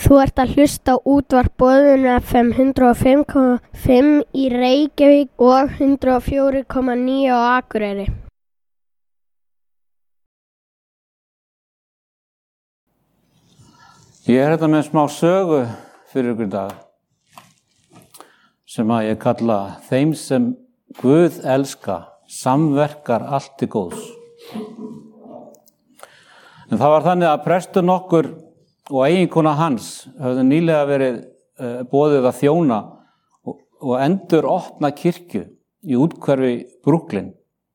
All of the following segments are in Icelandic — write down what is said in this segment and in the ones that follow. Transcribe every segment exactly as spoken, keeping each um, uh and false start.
Þú ert að hlusta á útvarp Boðun F M hundrað og fimm komma fimm í Reykjavík og hundrað og fjögur komma níu á Akureyri. Ég er hérna með smá sögu fyrir ykkur í dag sem að ég kalla þeim sem Guð elska, samverkar allt til góðs. En það var þannig að prestur nokkur og eiginkona hans höfðu nýlega verið uh, boðið að þjóna og, og endur opna kirkju í úthverfi Brooklyn.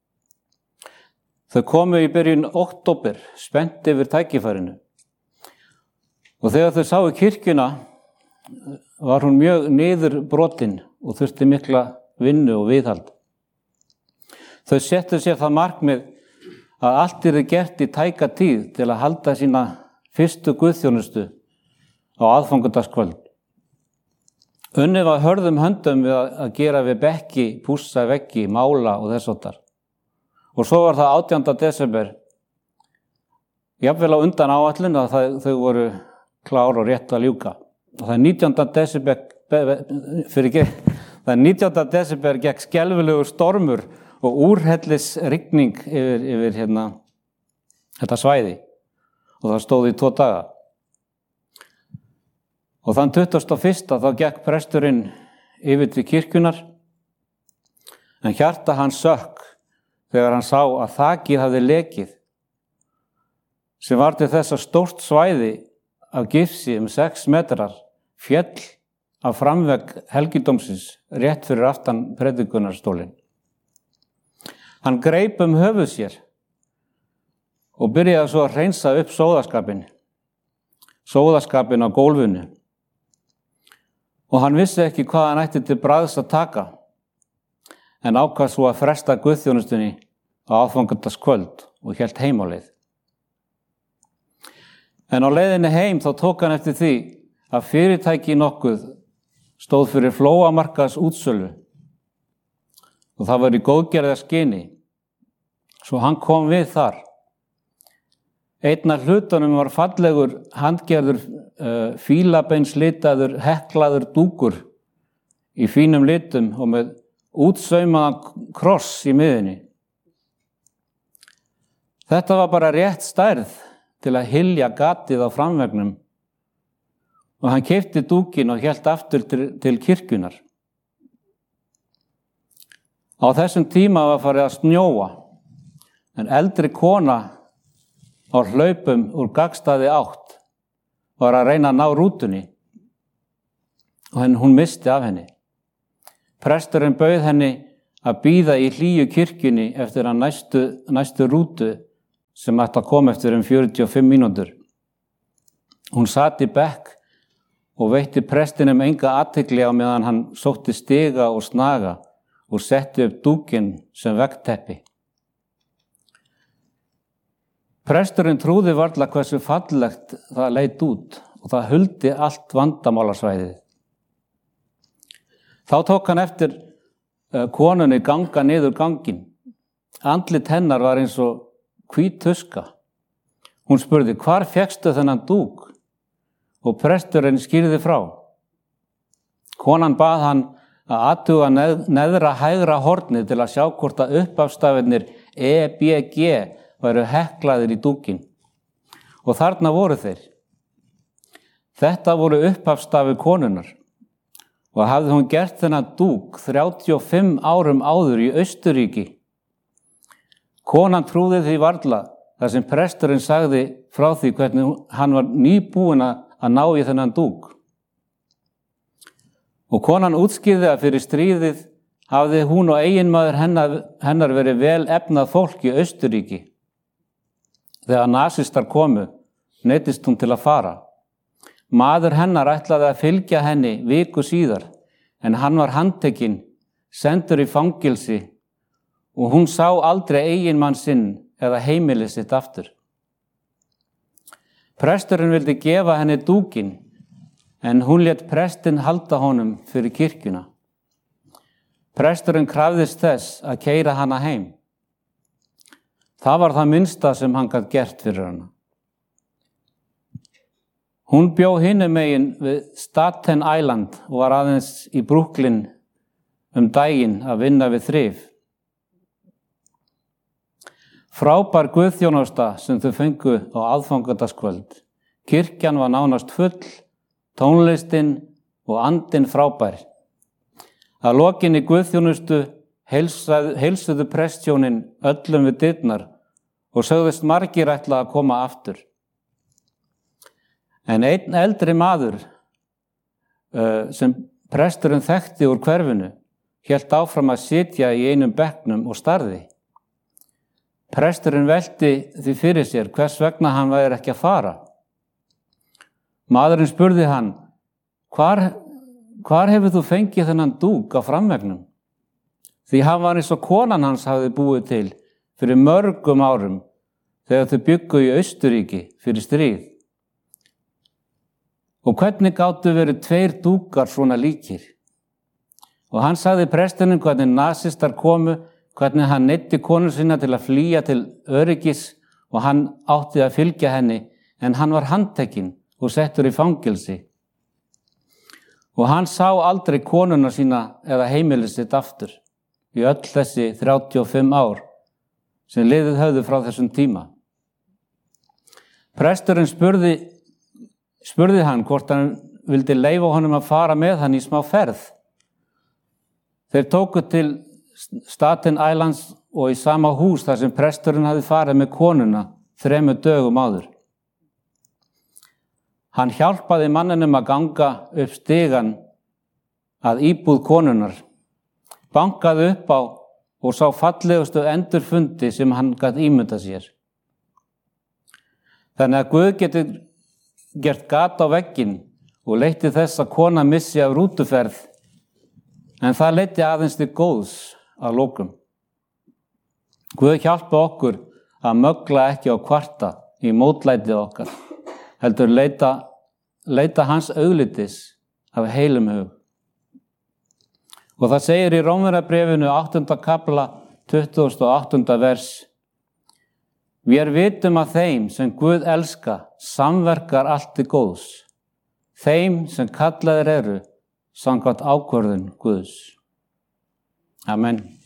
Þau komu í byrjun október, spennt yfir tækifærinu. Og þegar þau sáu kirkjuna var hún mjög niðurbrotin og þurfti mikla vinnu og viðhald. Þau settu sér það markmið að allt yrði gert í tæka tíð til að halda sína fyrstu guðþjónustu á aðfangudagskvöld. Unnið var hörðum höndum við að gera við bekki, pússa veggi, mála og þess háttar. Og svo var það átjánda desember, jafnvel á undan áætlun að það, þau voru klár og rétt að ljúka. Og það er nítjánda desember, fyrir ekki, það er nítjánda desember gekk skelfilegur stormur og úrhellis rigning yfir, yfir hérna, þetta svæði. Og það stóð í tvo daga. Og þann tuttugasta og fyrsta þá gekk presturinn yfir til kirkjunar, en hjarta hans sökk þegar hann sá að þakið hafði lekið, sem var til þess að stórt svæði af gifsi um sex metrar féll af framvegg helgidómsins rétt fyrir aftan predikunarstólinn. Hann greip um höfuð sér og byrjaði svo að hreinsa upp sóðaskapinn, sóðaskapinn á gólfinu. Og hann vissi ekki hvað hann ætti til bragðs að taka, en ákvað svo að fresta guðþjónustunni á aðfangadagskvöld og hélt heim á leið. En á leiðinni heim þá tók hann eftir því að fyrirtæki nokkuð stóð fyrir flóamarkaðs útsölu og það var í góðgerðarskyni, svo hann kom við þar. Einn af hlutunum var fallegur, handgerður, uh, fílabeinslitaður, heklaður dúkur í fínum litum og með útsaumaðan kross í miðunni. Þetta var bara rétt stærð til að hylja gatið á framvegnum og hann keypti dúkin og hélt aftur til, til kirkjunar. Á þessum tíma var farið að snjóa, en eldri kona á hlaupum úr gagnstæðri átt var að reyna að ná rútunni og hún missti af henni. Presturinn bauð henni að bíða í hlýju kirkjunni eftir að næstu, næstu rútu sem ætti að koma eftir um fjörutíu og fimm mínútur. Hún sat í bekk og veitti prestinum enga athygli á meðan hann sótti stiga og snaga og setti upp dúkinn sem veggteppi. Presturinn trúði varla hversu fallegt það leit út og það huldi allt vandamálasvæðið. Þá tók hann eftir konunni ganga niður ganginn. Andlit hennar var eins og hvít tuska. Hún spurði, hvar fékkstu þennan dúk? Og presturinn skýrði frá. Konan bað hann að athuga neð, neðra hægra hornið til að sjá hvort að uppafstafirnir E B G væru heklaðir í dúkinn. Og þarna voru þeir. Þetta voru upphafsstafir konunnar. Og hafði hún gert þennan dúk þrjátíu og fimm árum áður í Austurríki. Konan trúði því varla þar sem presturinn sagði frá því hvernig hann var nýbúinn að ná í þennan dúk. Og konan útskýrði að fyrir stríðið hafði hún og eiginmaður hennar, hennar verið vel efnað fólk í Austurríki. Þegar nasistar komu, neyddist hún til að fara. Maður hennar ætlaði að fylgja henni viku síðar, en hann var handtekinn, sendur í fangilsi og hún sá aldrei eiginmann sinn eða heimili sitt aftur. Presturinn vildi gefa henni dúkinn, en hún lét prestinn halda honum fyrir kirkjuna. Presturinn krafðist þess að keyra hana heim. Það var það minnsta sem hann gat gert fyrir hana. Hún bjó hinum megin við Staten Island og var aðeins í Brooklyn um daginn að vinna við þrif. Frábær guðþjónusta sem þau fengu á aðfangadagskvöld. Kirkjan var nánast full, tónlistin og andinn frábær. Að lokinni guðþjónustu heilsuðu, heilsuðu prestshjónin öllum við dyrnar og sögðust margir ætla að koma aftur. En einn eldri maður uh, sem presturinn þekkti úr hverfinu hélt áfram að sitja í einum bekknum og starði. Presturinn velti því fyrir sér hvers vegna hann væri ekki að fara. Maðurinn spurði hann, hvar, hvar hefur þú fengið þennan dúk á framvegnum? Því hann var eins og konan hans hafði búið til fyrir mörgum árum þegar þau bjuggu í Austurríki fyrir stríð. Og hvernig gátu verið tveir dúkar svona líkir? Og hann sagði prestinum hvernig nasistar komu, hvernig hann neyddi konu sína til að flýja til öryggis og hann átti að fylgja henni, en hann var handtekinn og settur í fangelsi. Og hann sá aldrei konuna sína eða heimilið sitt aftur í öll þessi þrjátíu og fimm ár sem liðið höfðu frá þessum tíma. Presturinn spurði spurði hann hvort hann vildi leyfa honum að fara með hann í smá ferð. Þeir tóku til Staten Islands og í sama hús þar sem presturinn hafði farið með konuna þremur dögum áður. Hann hjálpaði manninum að ganga upp stigann að íbúð konunar, bankaði upp á og sá fallegustu endurfundi sem hann gat ímyndað sér. Þannig að Guð getur gert gat á vegginn og leiddi þess að kona missi af rútuferð, en það leiddi aðeins til góðs að lokum. Guð hjálpa okkur að mögla ekki á kvarta í mótlætið okkar, heldur leita, leita hans auglitis af heilum hug. Og það segir í Rómverjabréfinu áttunda kafla tuttugasta og áttunda vers: Vér vitum að þeim sem Guð elska samverkar allt til góðs, þeim sem kallaðir eru samkvæmt ákvörðun Guðs. Amen.